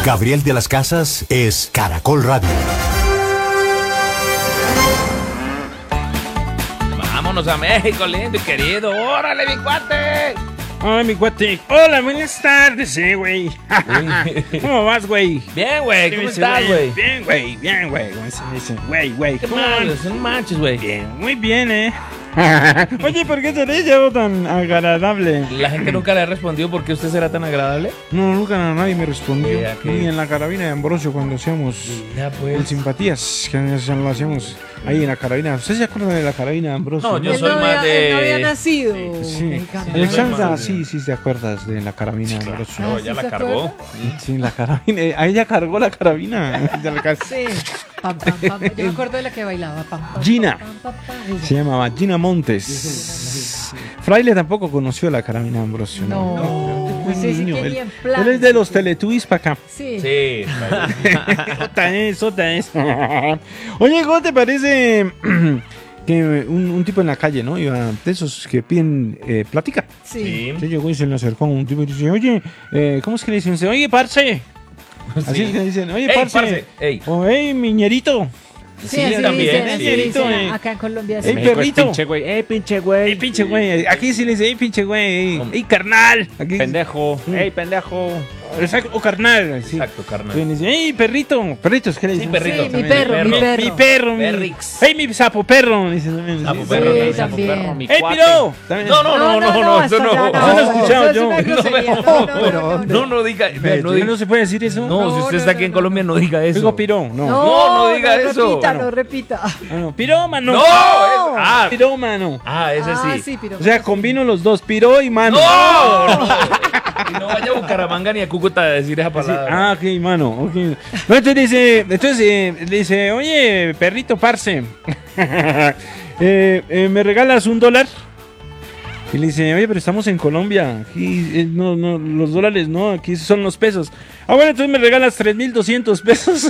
Gabriel de las Casas es Caracol Radio. Vámonos a México, lindo y querido. ¡Órale, mi cuate! Hola, mi cuate. Hola, buenas tardes, güey. ¿Cómo vas, güey? Bien, güey. ¿Cómo estás, güey? Bien, güey. Bien, güey. ¿Cómo se dice? Güey. ¿Qué manches? No manches, güey. Bien, muy bien, Oye, ¿por qué te llevo tan agradable? La gente nunca le ha respondido por qué usted será tan agradable. No, nunca nadie me respondió. ¿Qué? Ni en la carabina de Ambrosio cuando hacíamos Ya, pues. el simpatías, que lo hacíamos ahí en la carabina. ¿Usted se acuerda de la carabina de Ambrosio? No, yo Él soy no más había, de... él no había nacido. Sí, Caramba. el Chanza, sí, te acuerdas de la carabina de Ambrosio. No, Ah, ya ¿sí la se cargó. acuerda? Sí, la carabina. Ahí ya cargó la carabina. Sí. Pam, pam, pam. Yo me acuerdo de la que bailaba. Pam, pam, Gina. pam, pam, pam. Se llamaba Gina Montes. Fraile tampoco conoció la carabina de Ambrosio. No. Muy Sí, sí, niño, que él. ni en plan. Él es de los Teletubbies para acá. Sí. Sí. Otra es. Oye, ¿cómo te parece que un tipo en la calle, ¿no? Iba de esos que piden plática. Sí. Se llegó y se le acercó a un tipo y dice, oye, ¿cómo es que le dicen? Dice, oye, parce. Así es que dicen, oye, Ey, parce. parce, ey. O, hey, miñerito. Sí, Sí, así también, dicen, así sí. dicen. Acá en Colombia Ey, sí. perrito. Pinche güey. Pinche güey. Ey, pinche güey. Aquí sí le dice, ey, pinche güey. Ey, carnal. Aquí, Pendejo. Ey, pendejo. Exacto, o carnal. Sí. Exacto, carnal. Y dice, ey, perrito. Perritos, ¿qué le dicen? perrito. Sí, mi también. perro, mi perro. Mi perro. Perrix. Ey, mi sapo perro. Dice también. Sapo Sí. perro, Sí, también, sapo también. perro, mi ¡Ey, cuate. piro! También. No, eso hasta no. allá Eso lo he escuchado Eso es yo. una grosería. No diga. No, No, no se puede decir eso. no, si usted está aquí en Colombia, no diga eso. Digo piro. No. No diga eso. Repita, Bueno. no repita. Ah, no. Pirómano. No, Pirómano. ese sí. Sí, pero. O sea, combino los dos, piro y mano. ¡No! Y no vaya a Bucaramanga ni a Cúcuta a decir esa Sí. palabra. Ok, mano. Ok. Entonces dice, oye, perrito parce, ¿me regalas $1? Y le dice, oye, pero estamos en Colombia. Aquí no, los dólares no, aquí son los pesos. Ah, bueno, entonces me regalas 3,200 pesos.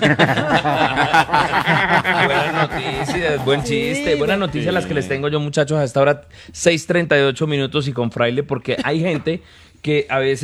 Buenas noticias, buen chiste. Buenas noticias las que les tengo yo, muchachos, a esta hora 6:38 minutos y con Fraile, porque hay gente que a veces